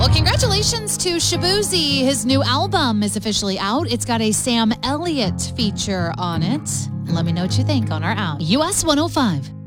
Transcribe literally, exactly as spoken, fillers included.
Well, congratulations to Shaboozey. His new album is officially out. It's got a Sam Elliott feature on it. Let me know what you think on our out. U S one oh five.